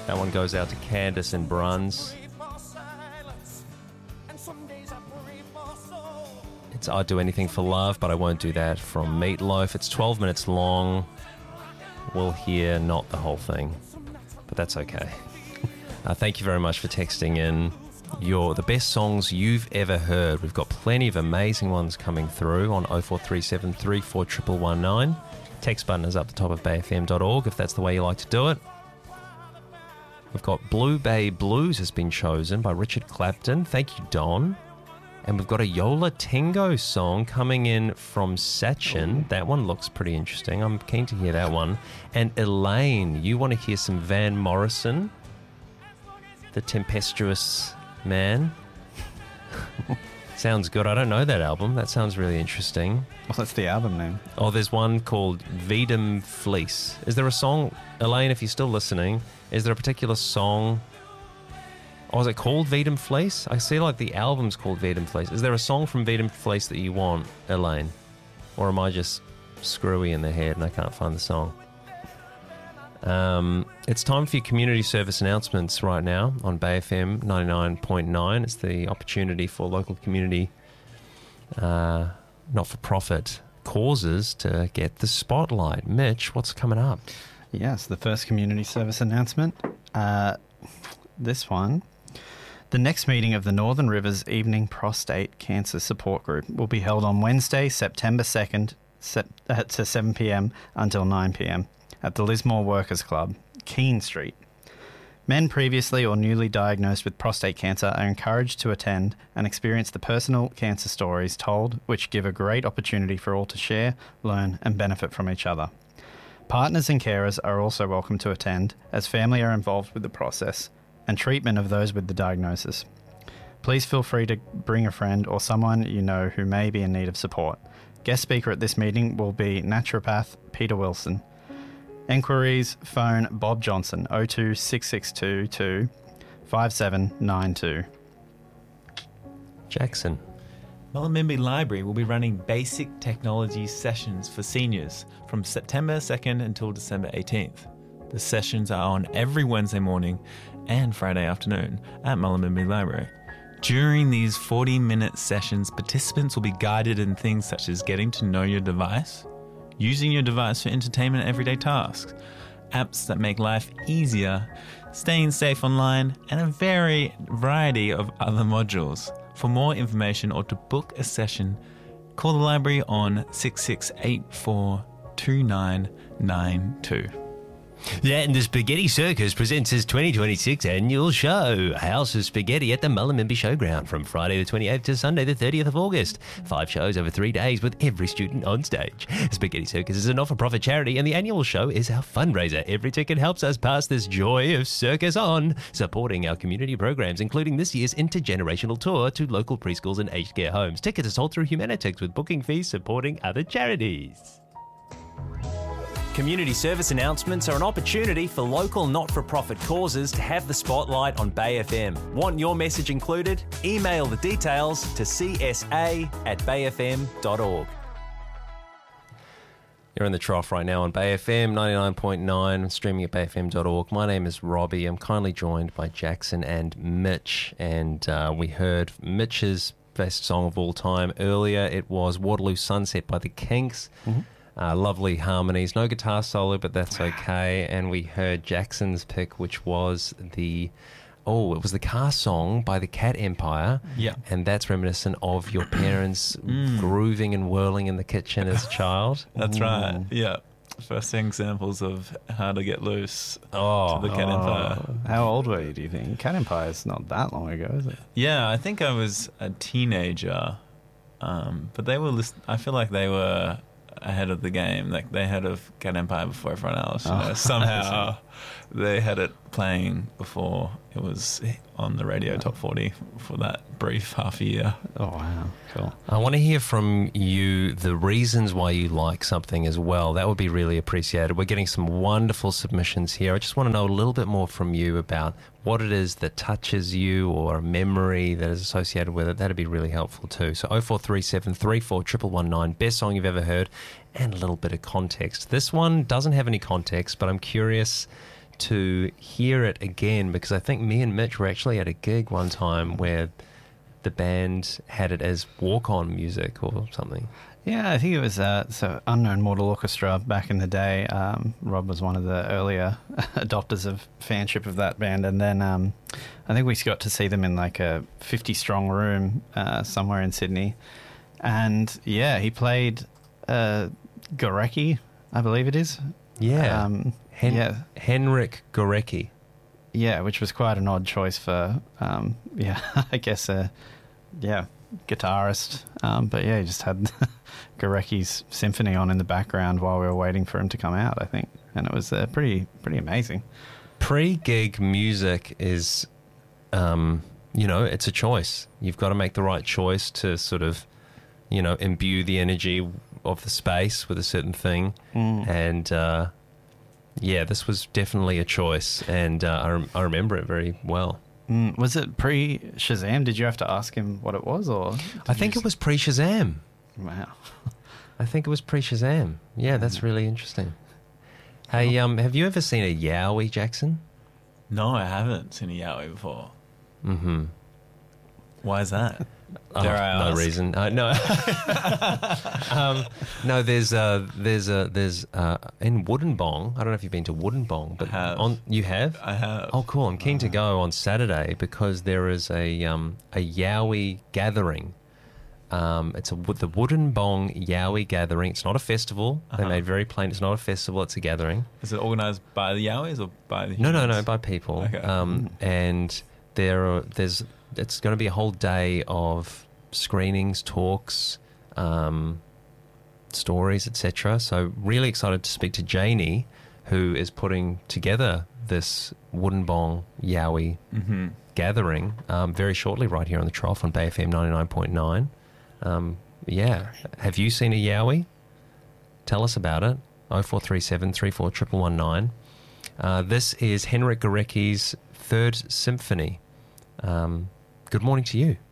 That one goes out to Candace and Bruns. It's I'd Do Anything for Love, but I Won't Do That from Meatloaf. It's 12 minutes long. We'll hear not the whole thing, but that's okay. Thank you very much for texting in the best songs you've ever heard. We've got plenty of amazing ones coming through on 0437 34 119. Text button is up the top of bayfm.org if that's the way you like to do it. We've got Blue Bay Blues has been chosen by Richard Clapton. Thank you, Don. And we've got a Yola Tango song coming in from Sachin. That one looks pretty interesting. I'm keen to hear that one. And Elaine, you want to hear some Van Morrison, the tempestuous man. Sounds good. I don't know that album. That sounds really interesting. Well, that's the album name. Oh, there's one called Vedum Fleece. Is there a song, Elaine, if you're still listening, is there a particular song? Oh, is it called Vedum Fleece? I see like the album's called Vedum Fleece. Is there a song from Vedum Fleece that you want, Elaine? Or am I just screwy in the head and I can't find the song? It's time for your community service announcements right now on Bay FM 99.9. It's the opportunity for local community not-for-profit causes to get the spotlight. Mitch, what's coming up? Yes, the first community service announcement. This one. The next meeting of the Northern Rivers Evening Prostate Cancer Support Group will be held on Wednesday, September 2nd to 7 p.m. until 9 p.m. at the Lismore Workers Club, Keene Street. Men previously or newly diagnosed with prostate cancer are encouraged to attend and experience the personal cancer stories told, which give a great opportunity for all to share, learn and benefit from each other. Partners and carers are also welcome to attend, as family are involved with the process and treatment of those with the diagnosis. Please feel free to bring a friend or someone you know who may be in need of support. Guest speaker at this meeting will be naturopath Peter Wilson. Enquiries, phone Bob Johnson, 02 6622 5792. Jackson. Mullumbimby Library will be running basic technology sessions for seniors from September 2nd until December 18th. The sessions are on every Wednesday morning and Friday afternoon at Mullumbimby Library. During these 40-minute sessions, participants will be guided in things such as getting to know your device, using your device for entertainment and everyday tasks, apps that make life easier, staying safe online, and a variety of other modules. For more information or to book a session, call the library on 6684 2992. And the Spaghetti Circus presents its 2026 annual show, House of Spaghetti at the Mullumbimby Showground from Friday the 28th to Sunday the 30th of August. 5 shows over 3 days with every student on stage. Spaghetti Circus is a not-for-profit charity and the annual show is our fundraiser. Every ticket helps us pass this joy of circus on, supporting our community programs, including this year's intergenerational tour to local preschools and aged care homes. Tickets are sold through Humanitix with booking fees supporting other charities. Community service announcements are an opportunity for local not-for-profit causes to have the spotlight on Bay FM. Want your message included? Email the details to csa@bayfm.org. You're in the trough right now on Bay FM 99.9, streaming at bayfm.org. My name is Robbie. I'm kindly joined by Jackson and Mitch, and we heard Mitch's best song of all time earlier. It was Waterloo Sunset by the Kinks. Mm-hmm. Lovely harmonies, no guitar solo, but that's okay. And we heard Jackson's pick, which was it was the car song by the Cat Empire. Yeah. And that's reminiscent of your parents grooving and whirling in the kitchen as a child. That's right, yeah. First examples of how to get loose to the Cat Empire. How old were you, do you think? Cat Empire is not that long ago, is it? Yeah, I think I was a teenager. But they were I feel like they were ahead of the game. Like they had of Cat Empire before everyone else. Somehow they had it playing before it was on the radio top 40 for that brief half a year. Oh wow, cool. I want to hear from you the reasons why you like something as well. That would be really appreciated. We're getting some wonderful submissions here. I just want to know a little bit more from you about what it is that touches you or a memory that is associated with it. That'd be really helpful too. So 0437 34 119, best song you've ever heard, and a little bit of context. This one doesn't have any context, but I'm curious to hear it again, because I think me and Mitch were actually at a gig one time where the band had it as walk-on music or something. Yeah, I think it was so Unknown Mortal Orchestra back in the day. Rob was one of the earlier adopters of fanship of that band, and then I think we got to see them in like a 50-strong room somewhere in Sydney. And yeah, he played Gorecki, I believe it is. Yeah. Yeah. Henrik Gorecki. Yeah, which was quite an odd choice for, I guess, guitarist. But yeah, he just had Gorecki's symphony on in the background while we were waiting for him to come out, I think. And it was pretty amazing. Pre-gig music is, it's a choice. You've got to make the right choice to sort of, imbue the energy of the space with a certain thing. And, this was definitely a choice. And I remember it very well. Was it pre-Shazam? Did you have to ask him what it was? Or I think it was pre-Shazam. Wow. I think it was pre-Shazam. Yeah, that's really interesting. Hey, have you ever seen a Yowie, Jackson? No, I haven't seen a Yowie before. Mm-hmm. Why is that? Dare I ask? No reason. No. No, there's in Wollongong. I don't know if you've been to Wollongong, but I have. You have? I have. Oh, cool. I'm keen to go on Saturday because there is a Yowie gathering. It's the Wollongong Yowie gathering. It's not a festival. They made very plain it's not a festival. It's a gathering. Is it organised by the Yowies or by the No, humans? by people. Okay. And it's going to be a whole day of screenings, talks, stories, etc. So really excited to speak to Janie, who is putting together this Wollongong Yowie gathering very shortly right here on the Trough on Bay FM 99.9. Have you seen a Yowie? Tell us about it. 0437 34 119. This is Henrik Gorecki's Third Symphony. Good morning to you.